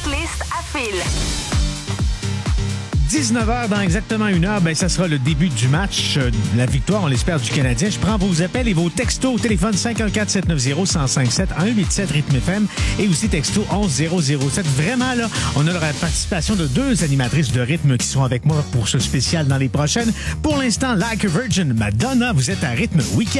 Cycliste à fil. 19h dans exactement une heure, ça sera le début du match. La victoire, on l'espère, du Canadien. Je prends vos appels et vos textos au téléphone 514-790-1057 187 Rythme FM et aussi texto 11007. Vraiment, là, on a la participation de 2 animatrices de rythme qui seront avec moi pour ce spécial dans les prochaines. Pour l'instant, Like a Virgin, Madonna, vous êtes à Rythme Week-end.